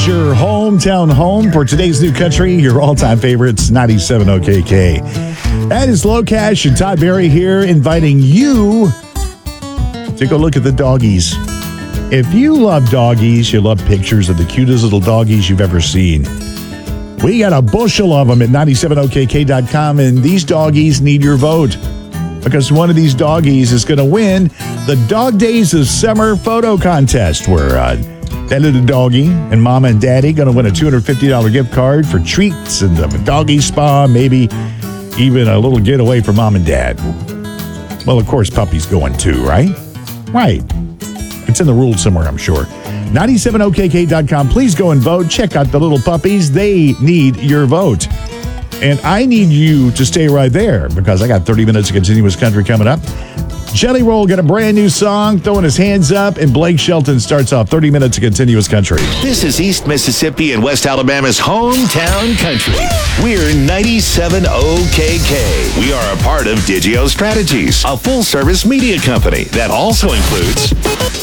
is your hometown home for today's new country, your all-time favorites, 97 OKK. That is Locash and Todd Berry here, inviting you to go look at the doggies. If you love doggies, you love pictures of the cutest little doggies you've ever seen. We got a bushel of them at 97okk.com, and these doggies need your vote because one of these doggies is going to win the Dog Days of Summer photo contest, where that little doggy and mama and daddy going to win a $250 gift card for treats and the doggy spa, maybe even a little getaway for mom and dad. Well, of course, puppies going too, right? Right. It's in the rules somewhere, I'm sure. 97okk.com. Please go and vote. Check out the little puppies. They need your vote. And I need you to stay right there because I got 30 minutes of continuous country coming up. Jelly Roll got a brand new song, throwing his hands up, and Blake Shelton starts off 30 minutes of continuous country. This is East Mississippi and West Alabama's hometown country. We're 97 OKK. We are a part of Digio Strategies, a full-service media company that also includes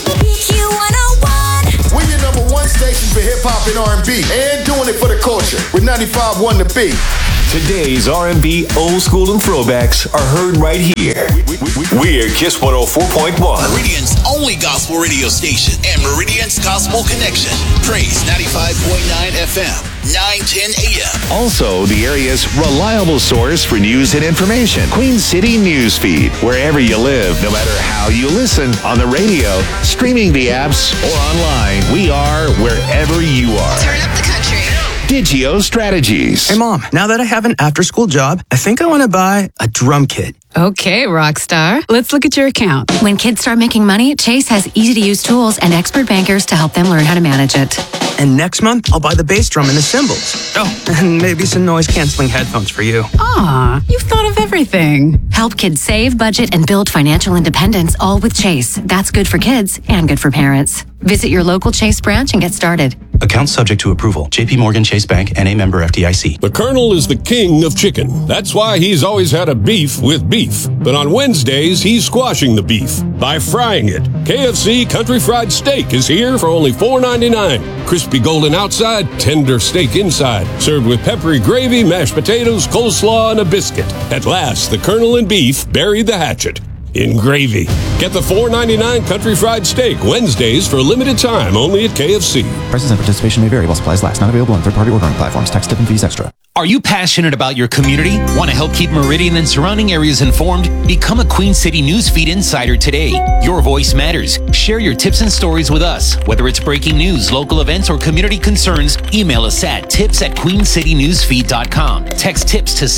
Q101. We're your number one station for hip-hop and R&B, and doing it for the culture with 95.1 The Beat. today's R&B, old school, and throwbacks are heard right here. We're Kiss 104.1. Meridian's only gospel radio station and Meridian's Gospel Connection. Praise 95.9 FM, 910 AM. Also, the area's reliable source for news and information. Queen City Newsfeed. Wherever you live, no matter how you listen, on the radio, streaming the apps, or online, we are wherever you are. Turn up the country. Digio Strategies. Hey, Mom, now that I have an after-school job, I think I want to buy a drum kit. Okay, Rockstar. Let's look at your account. When kids start making money, Chase has easy-to-use tools and expert bankers to help them learn how to manage it. And next month, I'll buy the bass drum and the cymbals. Oh, and maybe some noise-canceling headphones for you. Aw, you've thought of everything. Help kids save, budget, and build financial independence, all with Chase. That's good for kids and good for parents. Visit your local Chase branch and get started. Account subject to approval. J.P. Morgan Chase Bank and a member FDIC. The Colonel is the king of chicken. That's why he's always had a beef with beef. But on Wednesdays, he's squashing the beef by frying it. KFC Country Fried Steak is here for only $4.99. Crispy golden outside, tender steak inside. Served with peppery gravy, mashed potatoes, coleslaw, and a biscuit. At last, the Colonel and beef buried the hatchet in gravy. Get the $4.99 Country Fried Steak Wednesdays for a limited time only at KFC. Prices and participation may vary while supplies last. Not available on third-party ordering platforms. Tax, tip, and fees extra. Are you passionate about your community? Want to help keep Meridian and surrounding areas informed? Become a Queen City Newsfeed Insider today. Your voice matters. Share your tips and stories with us. Whether it's breaking news, local events, or community concerns, email us at tips@queencitynewsfeed.com. Text TIPS to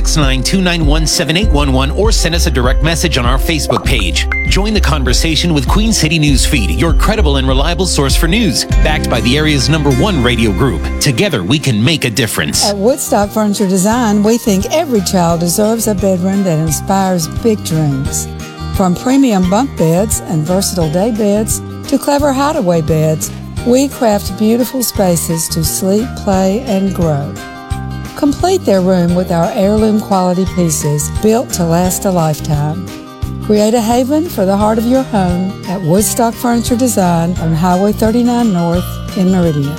769-291-7811 or send us a direct message on our Facebook page. Join the conversation with Queen City Newsfeed, your credible and reliable source for news, backed by the area's #1 radio group. Together, we can make a difference. At Woodstock Furniture Design, we think every child deserves a bedroom that inspires big dreams. From premium bunk beds and versatile day beds to clever hideaway beds, we craft beautiful spaces to sleep, play, and grow. Complete their room with our heirloom quality pieces built to last a lifetime. Create a haven for the heart of your home at Woodstock Furniture Design on Highway 39 North in Meridian.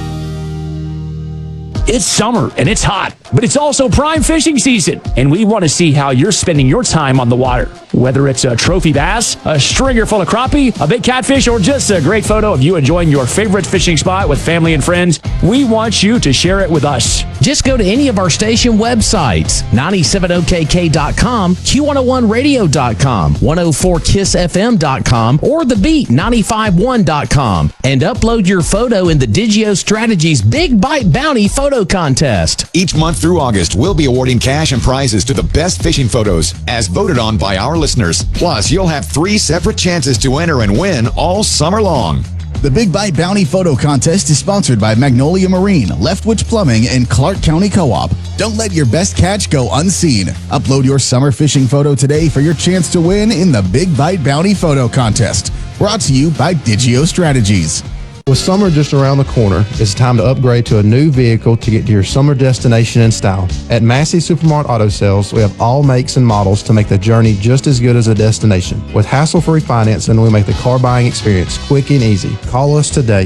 It's summer and it's hot, but it's also prime fishing season, and we want to see how you're spending your time on the water. Whether it's a trophy bass, a stringer full of crappie, a big catfish, or just a great photo of you enjoying your favorite fishing spot with family and friends, we want you to share it with us. Just go to any of our station websites, 97okk.com, Q101radio.com, 104kissfm.com, or The Beat 951.com, and upload your photo in the Digio Strategies Big Bite Bounty Photo Contest. Each month through August, we'll be awarding cash and prizes to the best fishing photos, as voted on by our listeners. Plus, you'll have 3 separate chances to enter and win all summer long. The Big Bite Bounty Photo Contest is sponsored by Magnolia Marine, Leftwich Plumbing, and Clark County Co-op. Don't let your best catch go unseen. Upload your summer fishing photo today for your chance to win in the Big Bite Bounty Photo Contest. Brought to you by Digio Strategies. With summer just around the corner, it's time to upgrade to a new vehicle to get to your summer destination in style. At Massey Supermart Auto Sales, we have all makes and models to make the journey just as good as a destination. With hassle-free financing, we make the car buying experience quick and easy. Call us today,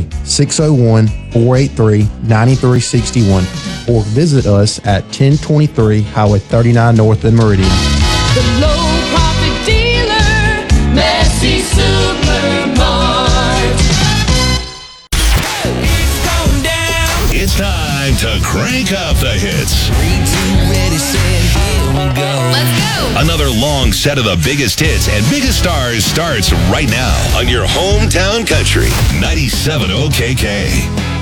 601-483-9361, or visit us at 1023 Highway 39 North in Meridian. The low profit dealer, Massey Supermart. It's time to crank up the hits. 3, 2, ready, set, here we go. Let's go. Another long set of the biggest hits and biggest stars starts right now on your hometown country, 97 OKK.